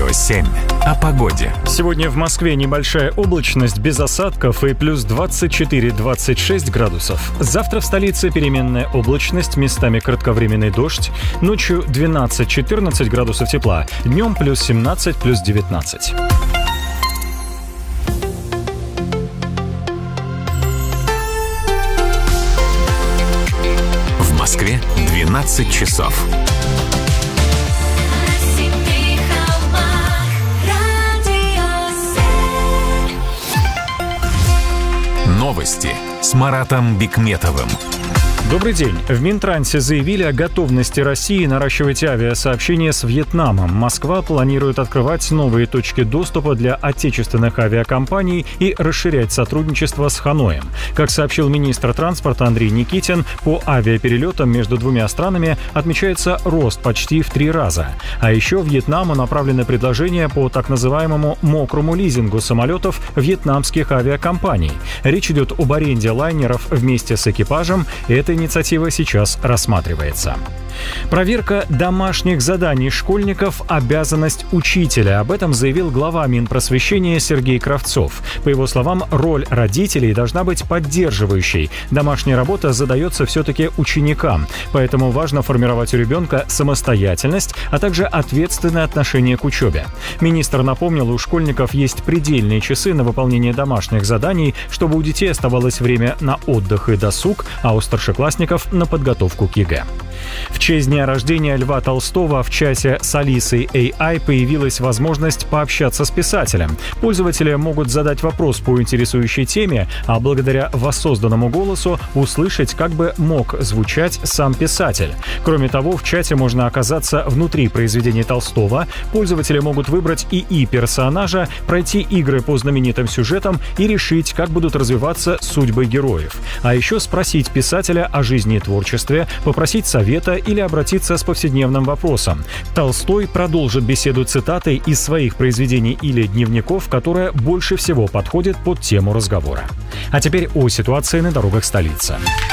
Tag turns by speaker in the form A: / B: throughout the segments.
A: Радио 7 о погоде.
B: Сегодня в Москве небольшая облачность без осадков и плюс 24-26 градусов. Завтра в столице переменная облачность, местами кратковременный дождь. Ночью 12-14 градусов тепла, днем плюс 17, плюс 19.
A: В Москве 12 часов. Новости с Маратом Бикметовым.
B: Добрый день. В Минтрансе заявили о готовности России наращивать авиасообщение с Вьетнамом. Москва планирует открывать новые точки доступа для отечественных авиакомпаний и расширять сотрудничество с Ханоем. Как сообщил министр транспорта Андрей Никитин, по авиаперелетам между двумя странами отмечается рост почти в 3 раза. А еще Вьетнаму направлены предложения по так называемому мокрому лизингу самолетов вьетнамских авиакомпаний. Речь идет об аренде лайнеров вместе с экипажем, и эта инициатива сейчас рассматривается. Проверка домашних заданий школьников – обязанность учителя. Об этом заявил глава Минпросвещения Сергей Кравцов. По его словам, роль родителей должна быть поддерживающей. Домашняя работа задается все-таки ученикам. Поэтому важно формировать у ребенка самостоятельность, а также ответственное отношение к учебе. Министр напомнил, у школьников есть предельные часы на выполнение домашних заданий, чтобы у детей оставалось время на отдых и досуг, а у старшеклассников – на подготовку к ЕГЭ. В честь дня рождения Льва Толстого в чате с Алисой AI появилась возможность пообщаться с писателем. Пользователи могут задать вопрос по интересующей теме, а благодаря воссозданному голосу услышать, как бы мог звучать сам писатель. Кроме того, в чате можно оказаться внутри произведений Толстого, пользователи могут выбрать ИИ-персонажа, пройти игры по знаменитым сюжетам и решить, как будут развиваться судьбы героев. А еще спросить писателя о жизни и творчестве, попросить совета или обратиться с повседневным вопросом. Толстой продолжит беседу цитатой из своих произведений или дневников, которая больше всего подходит под тему разговора. А теперь о ситуации на дорогах столицы.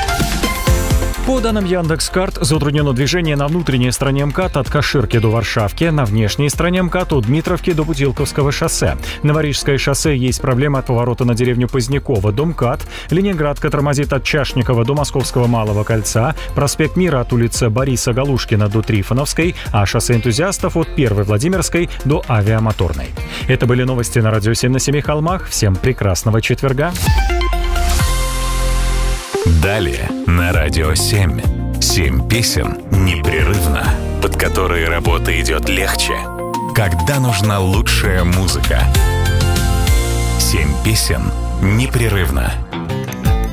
B: По данным Яндекс.Карт, затруднено движение на внутренней стороне МКАД от Каширки до Варшавки, на внешней стороне МКАД от Дмитровки до Путилковского шоссе. На Варижское шоссе есть проблемы от поворота на деревню Позднякова до МКАД, Ленинградка тормозит от Чашникова до Московского Малого кольца, проспект Мира от улицы Бориса Галушкина до Трифоновской, а шоссе энтузиастов от 1-й Владимирской до Авиамоторной. Это были новости на Радио 7 на Семи холмах. Всем прекрасного четверга.
A: Далее на Радио 7. 7 песен непрерывно, под которые работа идет легче, когда нужна лучшая музыка. 7 песен непрерывно.